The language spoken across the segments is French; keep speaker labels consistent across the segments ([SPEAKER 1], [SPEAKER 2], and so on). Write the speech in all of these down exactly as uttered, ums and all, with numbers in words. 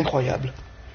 [SPEAKER 1] incroyable.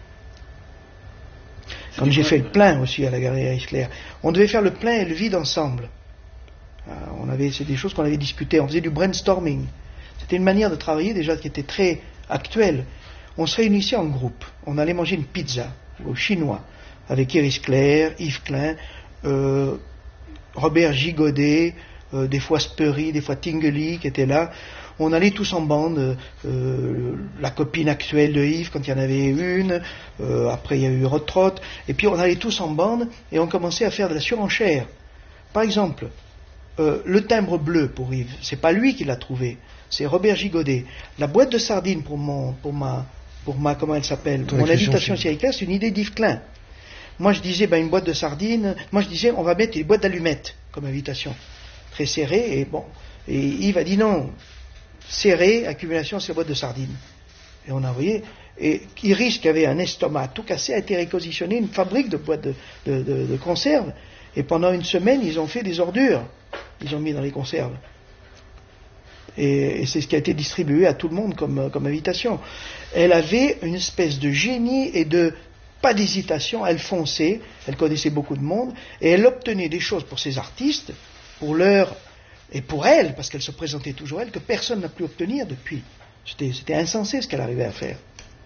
[SPEAKER 1] Quand j'ai fait le plein aussi à la galerie Iris-Clair, on devait faire le plein et le vide ensemble. Euh, on avait, c'est des choses qu'on avait discutées, on faisait du brainstorming. C'était une manière de travailler déjà qui était très actuelle. On se réunissait en groupe, on allait manger une pizza au chinois avec Iris-Clair, Yves Klein, euh, Robert Gigodet, euh, des fois Sperry, des fois Tinguely qui étaient là. On allait tous en bande, euh, la copine actuelle de Yves quand il y en avait une, euh, après il y a eu Rotrot, et puis on allait tous en bande et on commençait à faire de la surenchère. Par exemple, euh, le timbre bleu pour Yves, c'est pas lui qui l'a trouvé, c'est Robert Gigodet. La boîte de sardines pour mon, pour ma, pour ma, comment elle s'appelle, pour mon invitation chez Iris-Clair, c'est une idée d'Yves Klein. Moi je disais, ben une boîte de sardines, moi je disais, on va mettre une boîte d'allumettes comme invitation, très serrée, et bon, et Yves a dit non. Serré, accumulation, c'est la boîte de sardines. Et on a envoyé. Et Iris, qui avait un estomac tout cassé, a été réquisitionné une fabrique de boîtes de, de, de, de conserves. Et pendant une semaine, ils ont fait des ordures. Ils ont mis dans les conserves. Et, et c'est ce qui a été distribué à tout le monde comme, comme invitation. Elle avait une espèce de génie et de pas d'hésitation. Elle fonçait, elle connaissait beaucoup de monde, et elle obtenait des choses pour ses artistes, pour leur... et pour elle, parce qu'elle se présentait toujours elle, que personne n'a pu obtenir depuis. C'était, c'était insensé ce qu'elle arrivait à faire.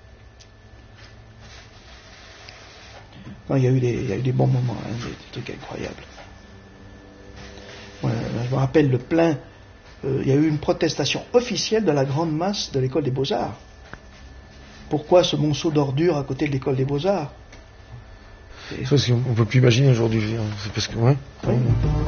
[SPEAKER 1] Non, il y a eu des, il y a eu des bons moments, hein, des trucs incroyables. Ouais, je me rappelle le plein, euh, il y a eu une protestation officielle de la grande masse de l'école des Beaux-Arts. Pourquoi ce monceau d'ordures à côté de l'école des Beaux-Arts?
[SPEAKER 2] C'est parce qu'on ne peut plus imaginer aujourd'hui. C'est parce que, ouais.
[SPEAKER 1] Oui.